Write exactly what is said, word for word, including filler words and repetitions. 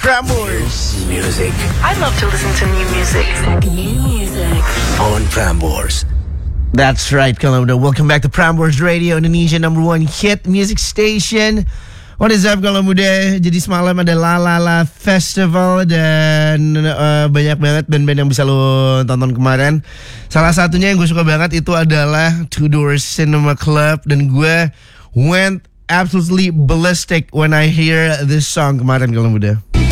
Prambors Music. I love to listen to new music. New music. On Prambors. That's right, Kalumda. Welcome back to Prambors Radio, Indonesia number one hit music station. What is up, kalau muda? Jadi semalam ada La La La Festival dan uh, banyak banget band-band yang bisa lo tonton kemarin. Salah satunya yang gue suka banget itu adalah Two Doors Cinema Club, dan gue went absolutely ballistic when I hear this song kemarin, kalau muda.